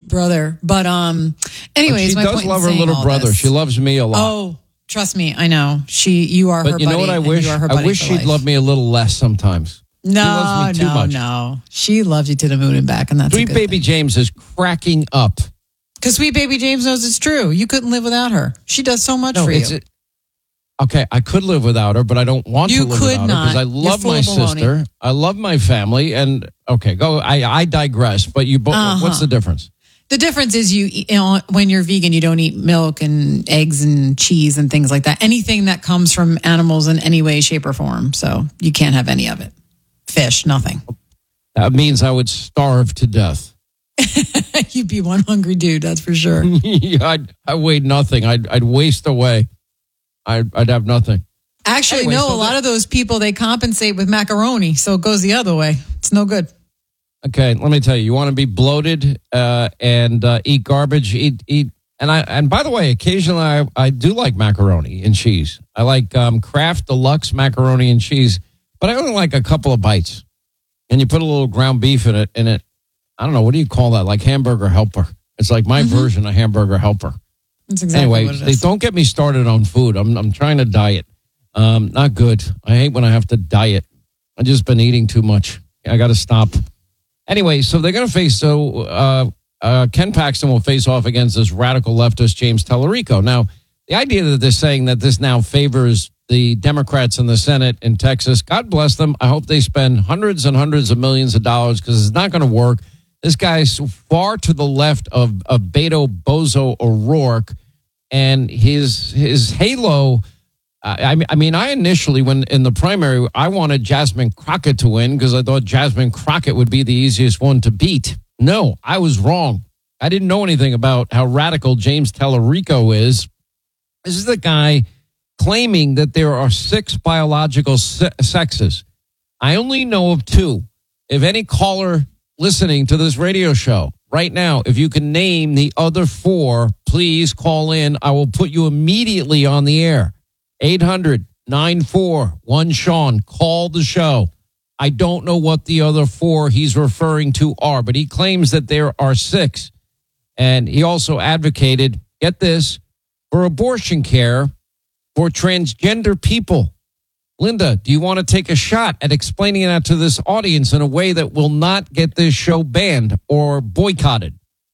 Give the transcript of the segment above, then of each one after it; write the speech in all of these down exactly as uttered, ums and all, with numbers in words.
brother. But um, anyways, but she my does point love in her saying little all brother. this- She loves me a lot. Oh, trust me, I know. She, you are her but you buddy. know what I and wish? You are her I buddy wish for she'd life. love me a little less sometimes. No, she loves me too no, much. no. She loves you to the moon and back, and that's Sweet a good Baby thing. James is cracking up. Because Sweet Baby James knows it's true. You couldn't live without her. She does so much No, for it's you. a- Okay, I could live without her, but I don't want You to live could without her not. because I You're love full my of baloney. sister. I love my family, and okay, go. I, I digress. But you both. Uh-huh. What's the difference? The difference is you, you know, when you're vegan, you don't eat milk and eggs and cheese and things like that. Anything that comes from animals in any way, shape, or form. So you can't have any of it. Fish, nothing. That means I would starve to death. You'd be one hungry dude, that's for sure. I'd, I weigh nothing. I'd, I'd waste away. I'd, I'd have nothing. Actually, Anyway, no, so a lot the- of those people, they compensate with macaroni. So it goes the other way. It's no good. Okay, let me tell you. You want to be bloated uh, and uh, eat garbage. Eat eat. And I and by the way, occasionally I, I do like macaroni and cheese. I like um, Kraft Deluxe macaroni and cheese, but I only like a couple of bites. And you put a little ground beef in it. In it, I don't know, what do you call that? Like hamburger helper. It's like my Mm-hmm. version of hamburger helper. That's exactly Anyway, what it they is. don't get me started on food. I'm I'm trying to diet. Um, not good. I hate when I have to diet. I've just been eating too much. I got to stop. Anyway, so they're going to face so uh, uh, Ken Paxton will face off against this radical leftist James Tellerico. Now, the idea that they're saying that this now favors the Democrats in the Senate in Texas, God bless them. I hope they spend hundreds and hundreds of millions of dollars because it's not going to work. This guy's far to the left of, of Beto Bozo O'Rourke, and his his halo. Uh, I mean, I mean, I initially, when in the primary, I wanted Jasmine Crockett to win because I thought Jasmine Crockett would be the easiest one to beat. No, I was wrong. I didn't know anything about how radical James Tellerico is. This is the guy claiming that there are six biological se- sexes. I only know of two. If any caller listening to this radio show right now, if you can name the other four, please call in. I will put you immediately on the air. eight hundred nine four one Sean. Call the show. I don't know what the other four he's referring to are, but he claims that there are six. And he also advocated, get this, for abortion care for transgender people. Linda, do you want to take a shot at explaining that to this audience in a way that will not get this show banned or boycotted?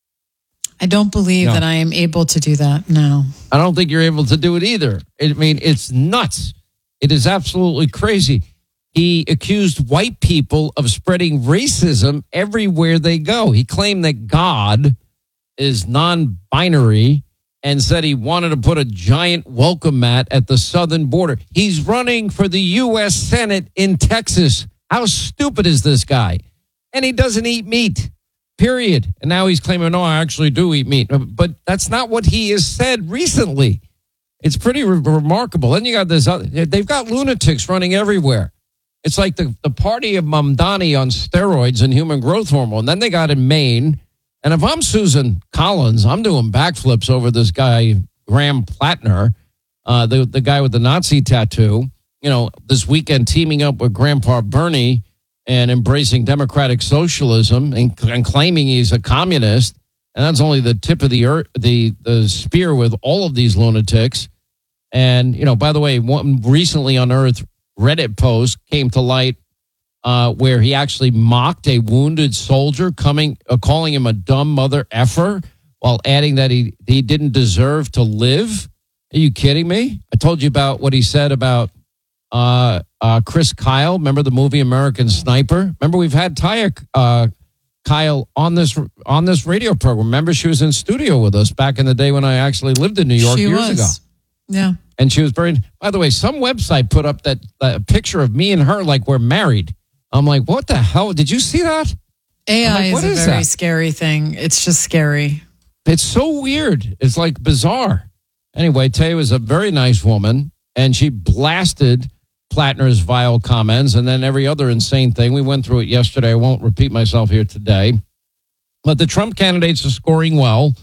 I don't believe No. that I am able to do that. No. I don't think you're able to do it either. I mean, it's nuts. It is absolutely crazy. He accused white people of spreading racism everywhere they go. He claimed that God is non-binary and said he wanted to put a giant welcome mat at the southern border. He's running for the U S Senate in Texas. How stupid is this guy? And he doesn't eat meat. Period. And now he's claiming, no, I actually do eat meat. But that's not what he has said recently. It's pretty re- remarkable. Then you got this other, they've got lunatics running everywhere. It's like the, the party of Mamdani on steroids and human growth hormone. Then they got in Maine. And if I'm Susan Collins, I'm doing backflips over this guy, Graham Plattner, uh, the, the guy with the Nazi tattoo, you know, this weekend teaming up with Grandpa Bernie and embracing democratic socialism and, and claiming he's a communist. And that's only the tip of the earth, the the spear with all of these lunatics. And, you know, by the way, one recently unearthed Reddit post came to light uh, where he actually mocked a wounded soldier, coming uh, calling him a dumb mother effer while adding that he, he didn't deserve to live. Are you kidding me? I told you about what he said about uh, uh, Chris Kyle. Remember the movie American Sniper? Remember we've had Taya uh, Kyle on this on this radio program. Remember she was in studio with us back in the day when I actually lived in New York She years was. ago. Yeah. And she was buried. By the way, some website put up that uh, picture of me and her like we're married. I'm like, what the hell? Did you see that? A I I'm like, is what a is very that? scary thing. It's just scary. It's so weird. It's like bizarre. Anyway, Tay was a very nice woman, and she blasted Plattner's vile comments and then every other insane thing. We went through it yesterday. I won't repeat myself here today. But the Trump candidates are scoring well.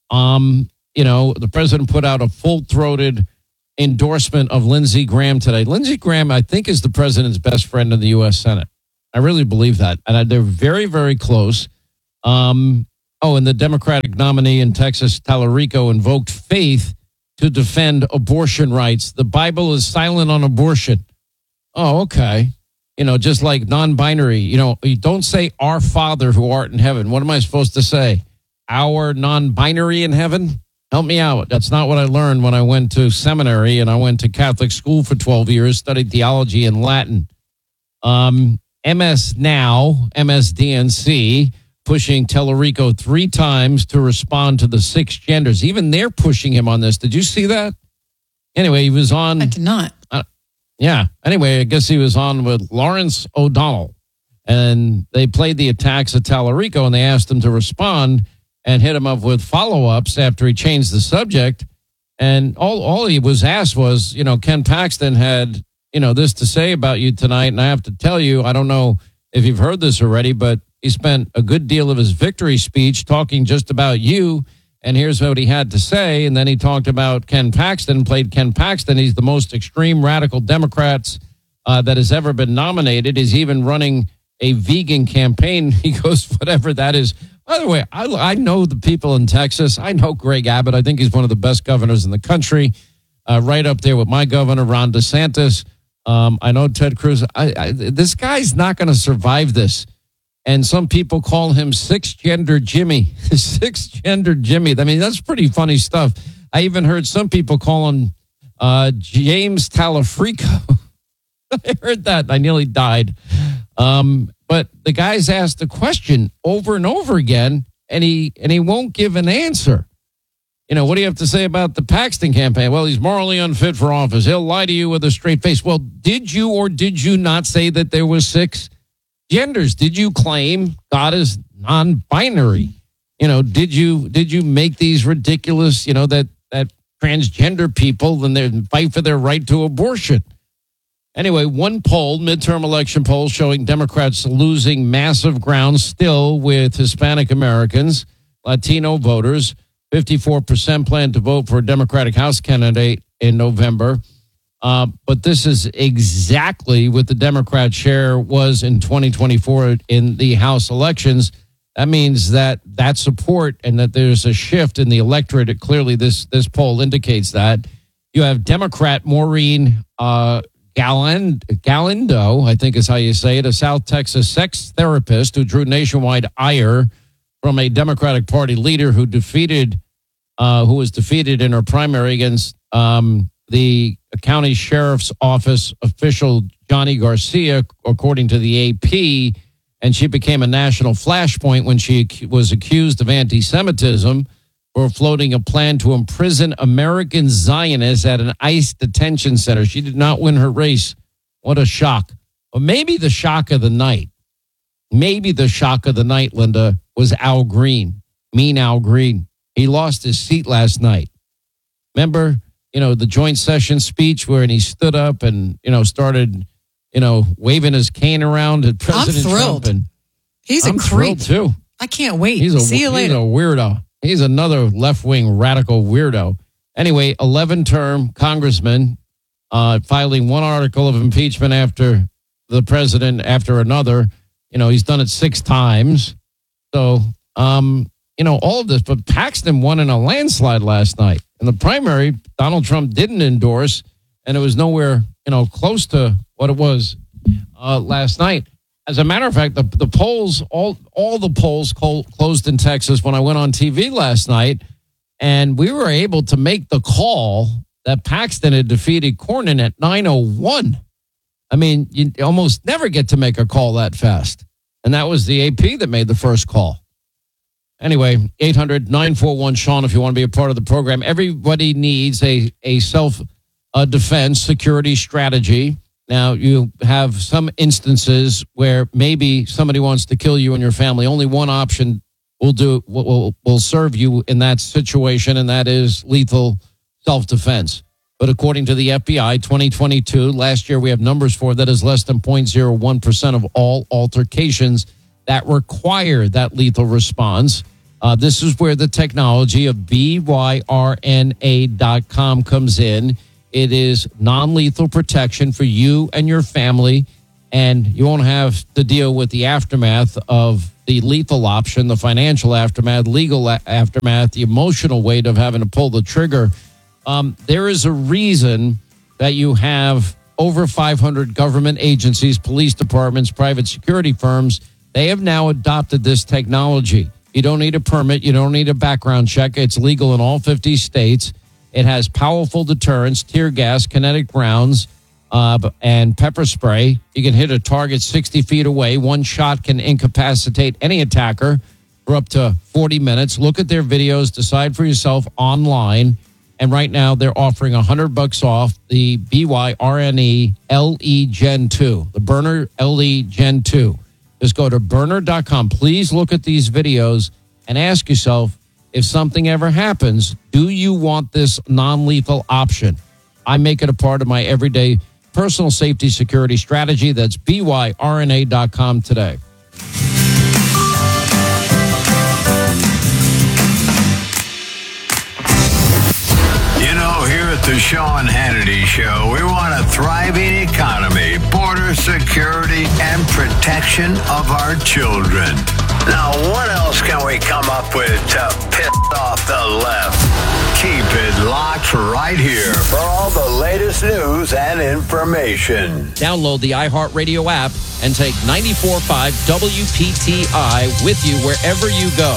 Um, you know, the president put out a full-throated endorsement of Lindsey Graham today. Lindsey Graham, I think, is the president's best friend in the U S Senate. I really believe that. And they're very, very close. Um, Oh, and the Democratic nominee in Texas, Tallarico, invoked faith to defend abortion rights. The Bible is silent on abortion. Oh, okay. You know, just like non-binary, you know, you don't say our Father who art in heaven. What am I supposed to say? Our non-binary in heaven? Help me out. That's not what I learned when I went to seminary and I went to Catholic school for twelve years, studied theology and Latin. Um, M S Now, M S D N C, pushing Tallarico three times to respond to the six genders. Even they're pushing him on this. Did you see that? Anyway, he was on. I did not. Uh, yeah. Anyway, I guess he was on with Lawrence O'Donnell. And they played the attacks at Tallarico and they asked him to respond and hit him up with follow-ups after he changed the subject. And all, all he was asked was, you know, Ken Paxton had, you know, this to say about you tonight. And I have to tell you, I don't know if you've heard this already, but he spent a good deal of his victory speech talking just about you, and here's what he had to say. And then he talked about Ken Paxton, played Ken Paxton. He's the most extreme radical Democrat uh, that has ever been nominated. He's even running a vegan campaign. He goes, whatever that is. By the way, I, I know the people in Texas. I know Greg Abbott. I think he's one of the best governors in the country, uh, right up there with my governor, Ron DeSantis. Um, I know Ted Cruz. I, I, this guy's not going to survive this. And some people call him six-gender Jimmy. Six-gender Jimmy. I mean, that's pretty funny stuff. I even heard some people call him uh, James Tallarico. I heard that. I nearly died. Um, but the guy's asked the question over and over again, and he and he won't give an answer. You know, what do you have to say about the Paxton campaign? Well, he's morally unfit for office. He'll lie to you with a straight face. Well, did you or did you not say that there was six genders? Did you claim God is non-binary? You know, did you did you make these ridiculous, you know, that that transgender people then they fight for their right to abortion? Anyway, one poll, midterm election poll, showing Democrats losing massive ground still with Hispanic Americans, Latino voters. fifty-four percent plan to vote for a Democratic House candidate in November. Uh, but this is exactly what the Democrat share was in twenty twenty-four in the House elections. That means that that support and that there's a shift in the electorate. It, clearly, this this poll indicates that. You have Democrat Maureen uh, Galindo, Galindo, I think is how you say it, a South Texas sex therapist who drew nationwide ire from a Democratic Party leader who defeated, uh, who was defeated in her primary against um, the county sheriff's office official Johnny Garcia, according to the A P, and she became a national flashpoint when she was accused of anti-Semitism for floating a plan to imprison American Zionists at an ICE detention center. She did not win her race. What a shock. Or maybe the shock of the night, maybe the shock of the night, Linda, was Al Green, mean Al Green. He lost his seat last night. Remember, you know, the joint session speech where he stood up and, you know, started, you know, waving his cane around at President I'm thrilled. Trump. And he's I'm a creep. thrilled too. I can't wait. He's a, See you later. He's a weirdo. He's another left-wing radical weirdo. Anyway, eleven-term congressman uh, filing one article of impeachment after the president, after another. You know, he's done it six times. So, um, you know, all of this. But Paxton won in a landslide last night. In the primary, Donald Trump didn't endorse, and it was nowhere, you know, close to what it was uh, last night. As a matter of fact, the, the polls, all all the polls col- closed in Texas when I went on T V last night, and we were able to make the call that Paxton had defeated Cornyn at nine oh one. I mean, you almost never get to make a call that fast. And that was the A P that made the first call. Anyway, eight hundred nine four one Sean, if you want to be a part of the program. Everybody needs a, a self-defense security strategy. Now, you have some instances where maybe somebody wants to kill you and your family. Only one option will do will will serve you in that situation, and that is lethal self-defense. But according to the F B I, twenty twenty-two, last year we have numbers for that is less than zero point zero one percent of all altercations that require that lethal response. Uh, this is where the technology of B Y R N A dot com comes in. It is non-lethal protection for you and your family, and you won't have to deal with the aftermath of the lethal option, the financial aftermath, legal a- aftermath, the emotional weight of having to pull the trigger. Um, there is a reason that you have over five hundred government agencies, police departments, private security firms. They have now adopted this technology. You don't need a permit. You don't need a background check. It's legal in all fifty states. It has powerful deterrence, tear gas, kinetic rounds, uh, and pepper spray. You can hit a target sixty feet away. One shot can incapacitate any attacker for up to forty minutes. Look at their videos. Decide for yourself online. And right now, they're offering one hundred bucks off the B Y R N E L E Gen two, the Byrna L E Gen two. Just go to Byrna dot com. Please look at these videos and ask yourself, if something ever happens, do you want this non-lethal option? I make it a part of my everyday personal safety security strategy. That's B Y R N A dot com today. You know, here at the Sean Hannity Show, we want a thriving economy, border security, and protection of our children. Now, what else can we come up with to piss off the left? Keep it locked right here for all the latest news and information. Download the iHeartRadio app and take ninety-four point five W P T I with you wherever you go.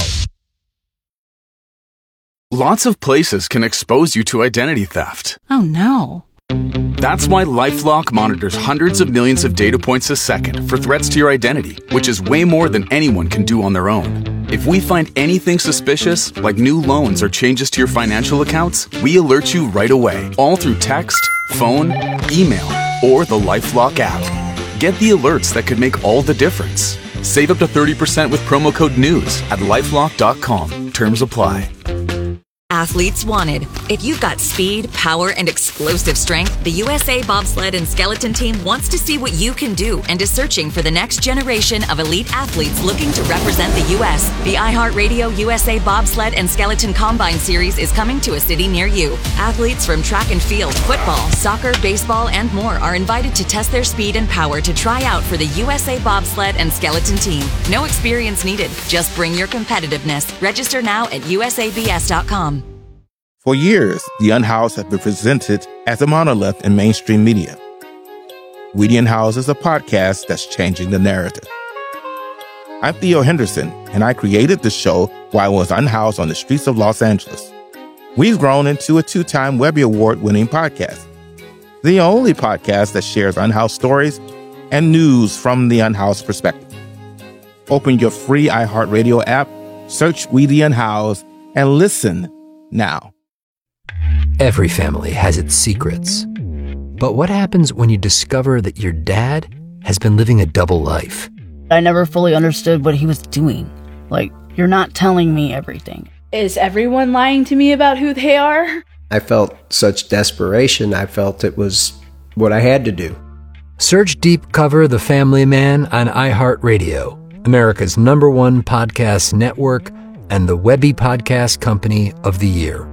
Lots of places can expose you to identity theft. Oh, no. That's why LifeLock monitors hundreds of millions of data points a second for threats to your identity, which is way more than anyone can do on their own. If we find anything suspicious, like new loans or changes to your financial accounts, we alert you right away, all through text, phone, email, or the LifeLock app. Get the alerts that could make all the difference. Save up to thirty percent with promo code NEWS at lifelock dot com. Terms apply. Athletes wanted. If you've got speed, power, and explosive strength, the U S A Bobsled and Skeleton Team wants to see what you can do and is searching for the next generation of elite athletes looking to represent the U S The iHeartRadio U S A Bobsled and Skeleton Combine Series is coming to a city near you. Athletes from track and field, football, soccer, baseball, and more are invited to test their speed and power to try out for the U S A Bobsled and Skeleton Team. No experience needed. Just bring your competitiveness. Register now at U S A B S dot com. For years, The Unhoused have been presented as a monolith in mainstream media. We the Unhoused is a podcast that's changing the narrative. I'm Theo Henderson, and I created the show while I was unhoused on the streets of Los Angeles. We've grown into a two-time Webby Award-winning podcast, the only podcast that shares unhoused stories and news from the unhoused perspective. Open your free iHeartRadio app, search We the Unhoused, and listen now. Every family has its secrets. But what happens when you discover that your dad has been living a double life? I never fully understood what he was doing. Like, you're not telling me everything. Is everyone lying to me about who they are? I felt such desperation. I felt it was what I had to do. Search Deep Cover The Family Man on iHeartRadio, America's number one podcast network and the Webby Podcast Company of the Year.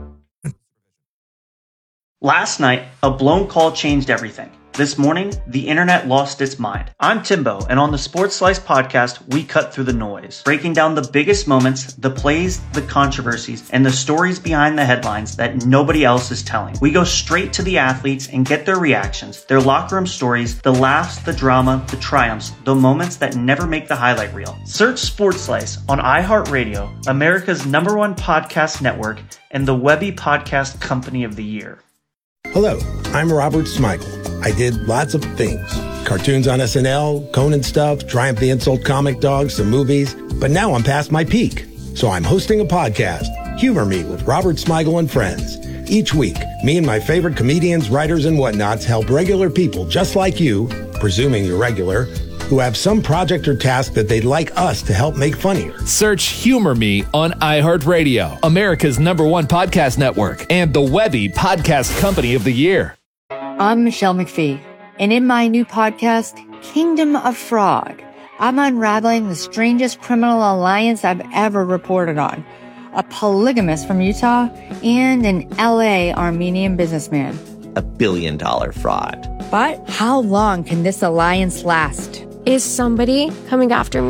Last night, a blown call changed everything. This morning, the internet lost its mind. I'm Timbo, and on the Sports Slice podcast, we cut through the noise, breaking down the biggest moments, the plays, the controversies, and the stories behind the headlines that nobody else is telling. We go straight to the athletes and get their reactions, their locker room stories, the laughs, the drama, the triumphs, the moments that never make the highlight reel. Search Sports Slice on iHeartRadio, America's number one podcast network, and the Webby Podcast Company of the Year. Hello, I'm Robert Smigel. I did lots of things. Cartoons on S N L, Conan stuff, Triumph the Insult Comic Dog, some movies. But now I'm past my peak. So I'm hosting a podcast, Humor Me with Robert Smigel and Friends. Each week, me and my favorite comedians, writers, and whatnots help regular people just like you, presuming you're regular, who have some project or task that they'd like us to help make funnier. Search Humor Me on iHeartRadio, America's number one podcast network, and the Webby Podcast Company of the Year. I'm Michelle McPhee, and in my new podcast, Kingdom of Fraud, I'm unraveling the strangest criminal alliance I've ever reported on. A polygamist from Utah and an L A Armenian businessman. A billion dollar fraud. But how long can this alliance last? Is somebody coming after me?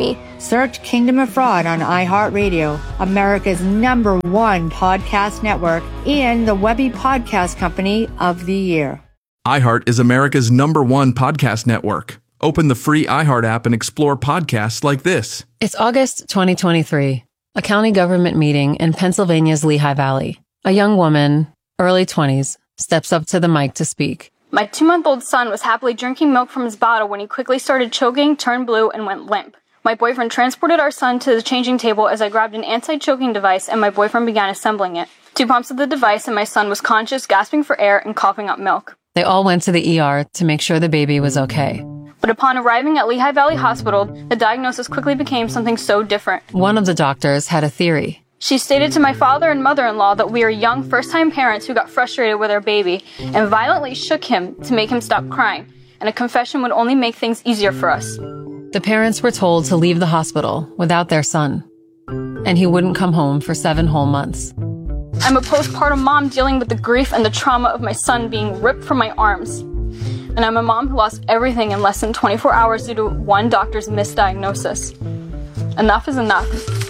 Search Kingdom of Fraud on iHeartRadio, America's number one podcast network, and the Webby Podcast Company of the Year. iHeart is America's number one podcast network. Open the free iHeart app and explore podcasts like this. It's August twenty twenty-three, a county government meeting in Pennsylvania's Lehigh Valley. A young woman, early twenties, steps up to the mic to speak. My two-month-old son was happily drinking milk from his bottle when he quickly started choking, turned blue, and went limp. My boyfriend transported our son to the changing table as I grabbed an anti-choking device and my boyfriend began assembling it. Two pumps of the device and my son was conscious, gasping for air, and coughing up milk. They all went to the E R to make sure the baby was okay. But upon arriving at Lehigh Valley Hospital, the diagnosis quickly became something so different. One of the doctors had a theory. She stated to my father and mother-in-law that we are young first-time parents who got frustrated with our baby and violently shook him to make him stop crying, and a confession would only make things easier for us. The parents were told to leave the hospital without their son, and he wouldn't come home for seven whole months. I'm a postpartum mom dealing with the grief and the trauma of my son being ripped from my arms. And I'm a mom who lost everything in less than twenty-four hours due to one doctor's misdiagnosis. Enough is enough.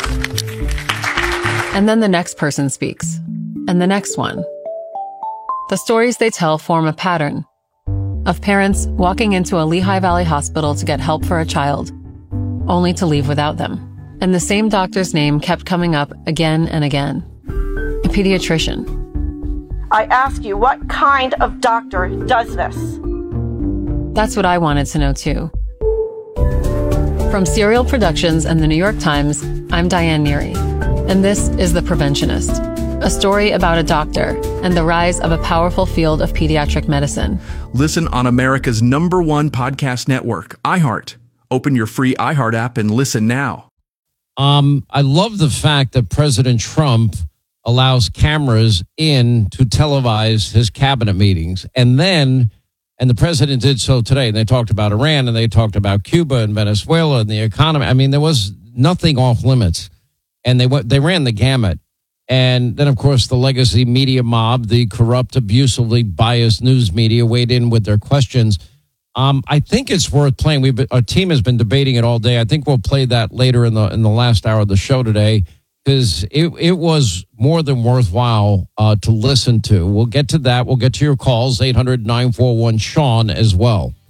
And then the next person speaks, and the next one. The stories they tell form a pattern of parents walking into a Lehigh Valley hospital to get help for a child, only to leave without them. And the same doctor's name kept coming up again and again. A pediatrician. I ask you, what kind of doctor does this? That's what I wanted to know too. From Serial Productions and the New York Times, I'm Diane Neary, and this is The Preventionist, a story about a doctor and the rise of a powerful field of pediatric medicine. Listen on America's number one podcast network, iHeart. Open your free iHeart app and listen now. Um, I love the fact that President Trump allows cameras in to televise his cabinet meetings. And then, and the president did so today, and they talked about Iran, and they talked about Cuba and Venezuela and the economy. I mean, there was nothing off limits. And they went, they ran the gamut. And then, of course, the legacy media mob, the corrupt, abusively biased news media, weighed in with their questions. Um, I think it's worth playing. We've been, our team has been debating it all day. I think we'll play that later in the in the last hour of the show today, because it, it was more than worthwhile uh, to listen to. We'll get to that. We'll get to your calls, eight hundred, nine four one, Sean, as well.